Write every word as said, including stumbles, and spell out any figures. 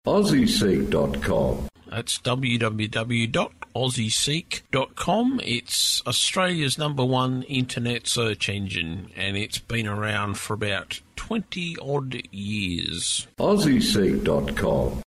Aussie Seek dot com. That's w w w dot aussie seek dot com. It's Australia's number one internet search engine, and it's been around for about twenty odd years. Aussie Seek dot com.